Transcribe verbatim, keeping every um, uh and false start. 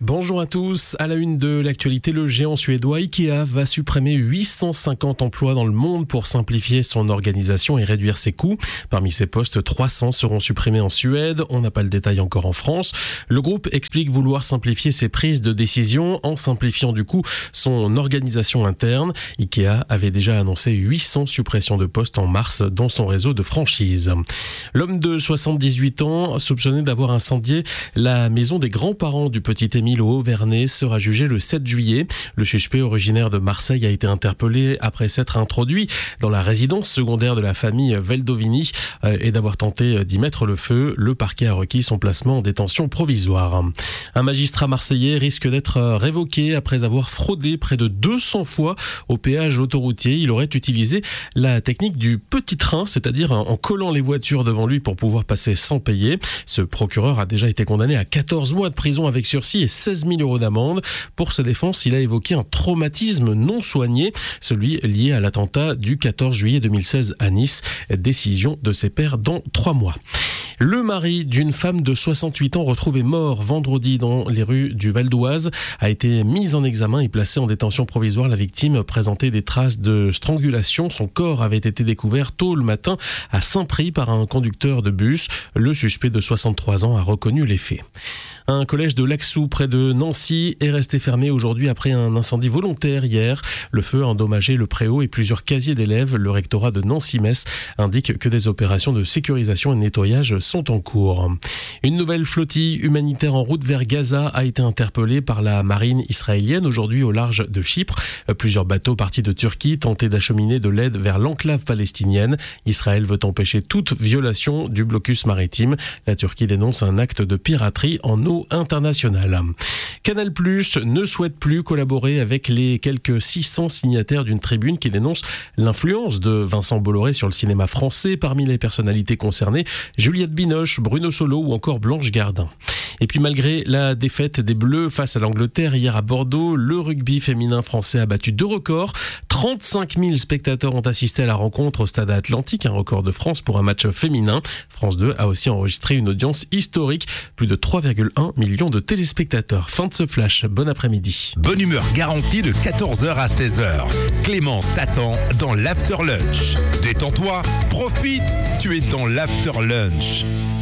Bonjour à tous. À la une de l'actualité, le géant suédois Ikea va supprimer huit cent cinquante emplois dans le monde pour simplifier son organisation et réduire ses coûts. Parmi ces postes, trois cents seront supprimés en Suède. On n'a pas le détail encore en France. Le groupe explique vouloir simplifier ses prises de décision en simplifiant du coup son organisation interne. Ikea avait déjà annoncé huit cents suppressions de postes en mars dans son réseau de franchise. L'homme de soixante-dix-huit ans, soupçonné d'avoir incendié la maison des grands-parents du petit Émile au Haut-Vernay, sera jugé le sept juillet. Le suspect originaire de Marseille a été interpellé après s'être introduit dans la résidence secondaire de la famille Veldovini et d'avoir tenté d'y mettre le feu. Le parquet a requis son placement en détention provisoire. Un magistrat marseillais risque d'être révoqué après avoir fraudé près de deux cents fois au péage autoroutier. Il aurait utilisé la technique du petit train, c'est-à-dire en collant les voitures devant lui pour pouvoir passer sans payer. Ce procureur a déjà été condamné à quatorze mois de prison avec sursis et seize mille euros d'amende. Pour sa défense, il a évoqué un traumatisme non soigné, celui lié à l'attentat du quatorze juillet deux mille seize à Nice. Décision de ses pairs dans trois mois. Le mari d'une femme de soixante-huit ans retrouvée mort vendredi dans les rues du Val d'Oise a été mis en examen et placé en détention provisoire. La victime présentait des traces de strangulation. Son corps avait été découvert tôt le matin à Saint-Prix par un conducteur de bus. Le suspect de soixante-trois ans a reconnu les faits. Un collège de Laxou près de Nancy est resté fermé aujourd'hui après un incendie volontaire hier. Le feu a endommagé le préau et plusieurs casiers d'élèves. Le rectorat de Nancy-Metz indique que des opérations de sécurisation et de nettoyage sont en cours. Une nouvelle flottille humanitaire en route vers Gaza a été interpellée par la marine israélienne aujourd'hui au large de Chypre. Plusieurs bateaux partis de Turquie tentaient d'acheminer de l'aide vers l'enclave palestinienne. Israël veut empêcher toute violation du blocus maritime. La Turquie dénonce un acte de piraterie en eau internationale. Canal+ ne souhaite plus collaborer avec les quelques six cents signataires d'une tribune qui dénonce l'influence de Vincent Bolloré sur le cinéma français. Parmi les personnalités concernées, Juliette Binoche, Bruno Solo ou encore Blanche Gardin. Et puis malgré la défaite des Bleus face à l'Angleterre hier à Bordeaux, le rugby féminin français a battu deux records. trente-cinq mille spectateurs ont assisté à la rencontre au Stade Atlantique, un record de France pour un match féminin. France deux a aussi enregistré une audience historique, plus de trois virgule un millions de téléspectateurs. Fin de ce flash, bon après-midi. Bonne humeur garantie de quatorze heures à seize heures. Clémence t'attend dans l'After Lunch. Détends-toi, profite, tu es dans l'After Lunch.